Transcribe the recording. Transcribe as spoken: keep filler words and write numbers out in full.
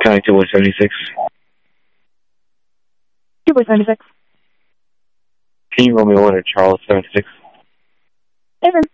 County two one seventy-six. two one seventy-six. Can you roll me order Charles seventy-six? Evan.